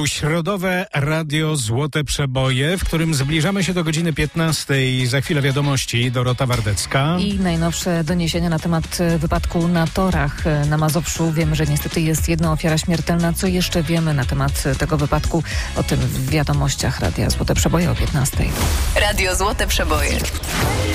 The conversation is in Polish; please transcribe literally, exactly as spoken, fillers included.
Tu środowe Radio Złote Przeboje, w którym zbliżamy się do godziny piętnastej. Za chwilę wiadomości, Dorota Wardecka. I najnowsze doniesienia na temat wypadku na torach na Mazowszu. Wiemy, że niestety jest jedna ofiara śmiertelna. Co jeszcze wiemy na temat tego wypadku? O tym w wiadomościach Radia Złote Przeboje o piętnastej. Radio Złote Przeboje.